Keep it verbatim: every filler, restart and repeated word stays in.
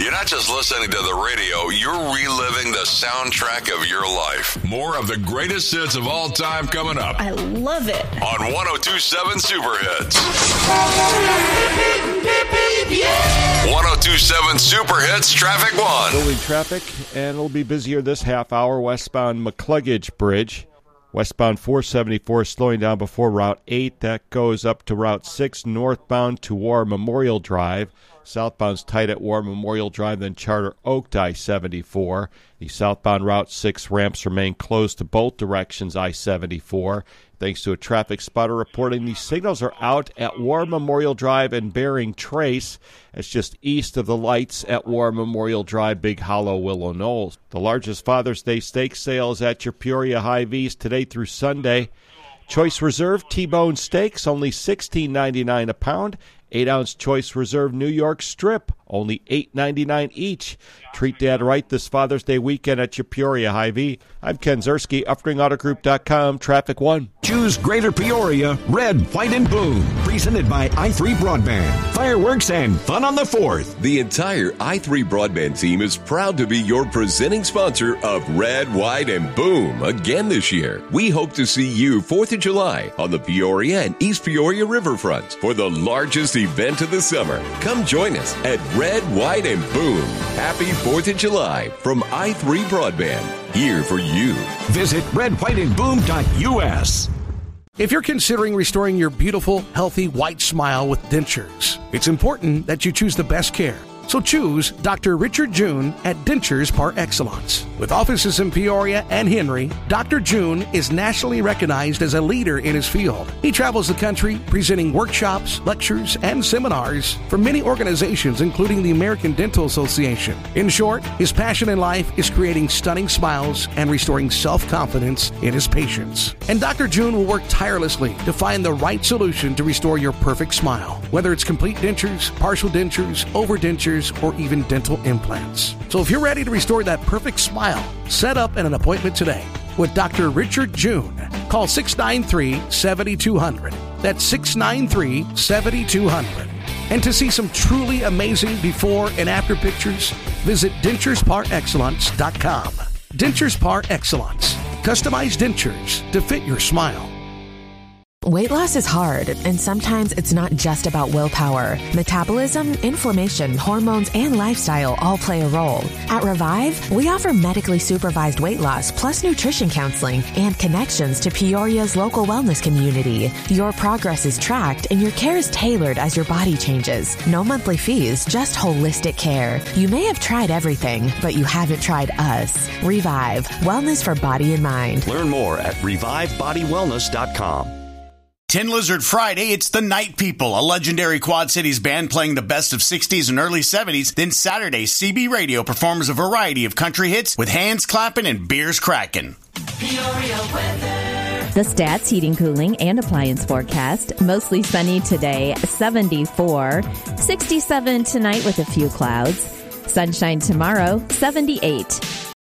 You're not just listening to the radio, you're reliving the soundtrack of your life. More of the greatest hits of all time coming up. I love it. On one oh two point seven Super Hits. one oh two point seven Super Hits Traffic One. Building traffic, and it'll be busier this half hour. Westbound McCluggage Bridge. Westbound four seventy-four slowing down before Route eight. That goes up to Route six, northbound to War Memorial Drive. Southbound's tight at War Memorial Drive, then Charter Oak to I seventy-four. The southbound Route six ramps remain closed to both directions I seventy-four. Thanks to a traffic spotter reporting the signals are out at War Memorial Drive and Bering Trace. It's just east of the lights at War Memorial Drive, Big Hollow, Willow Knolls. The largest Father's Day steak sale is at your Peoria Hy-Vees today through Sunday. Choice Reserve T-bone steaks, only sixteen ninety-nine a pound. eight ounce Choice Reserve New York Strip, only eight ninety-nine each. Treat Dad right this Father's Day weekend at your Peoria Hy-Vee. I'm Ken Zerski, Upring Auto Group dot com, Traffic One. Choose Greater Peoria, Red, White, and Boom. Presented by i three Broadband. Fireworks and fun on the fourth. The entire i three Broadband team is proud to be your presenting sponsor of Red, White, and Boom again this year. We hope to see you fourth of July on the Peoria and East Peoria Riverfront for the largest event of the summer. Come join us at Red, White, and Boom. Happy fourth of July from i three Broadband. Here for you. Visit red white and boom dot U S. If you're considering restoring your beautiful, healthy, white smile with dentures, it's important that you choose the best care. So choose Doctor Richard June at Dentures Par Excellence. With offices in Peoria and Henry, Doctor June is nationally recognized as a leader in his field. He travels the country presenting workshops, lectures, and seminars for many organizations, including the American Dental Association. In short, his passion in life is creating stunning smiles and restoring self-confidence in his patients. And Doctor June will work tirelessly to find the right solution to restore your perfect smile, whether it's complete dentures, partial dentures, overdentures, or even dental implants. So if you're ready to restore that perfect smile, set up an appointment today with Doctor Richard June. Call six nine three, seven two zero zero. That's six nine three, seven two zero zero. And to see some truly amazing before and after pictures, visit dentures par excellence dot com. Dentures Par Excellence. Customized dentures to fit your smile. Weight loss is hard, and sometimes it's not just about willpower. Metabolism, inflammation, hormones, and lifestyle all play a role. At Revive, we offer medically supervised weight loss plus nutrition counseling and connections to Peoria's local wellness community. Your progress is tracked, and your care is tailored as your body changes. No monthly fees, just holistic care. You may have tried everything, but you haven't tried us. Revive, wellness for body and mind. Learn more at revive body wellness dot com. Tin Lizard Friday, it's the Night People, a legendary Quad Cities band playing the best of sixties and early seventies. Then Saturday, C B Radio performs a variety of country hits with hands clapping and beers cracking. Peoria weather. The Stats Heating, Cooling, and Appliance forecast. Mostly sunny today, seventy-four. sixty-seven tonight with a few clouds. Sunshine tomorrow, seventy-eight.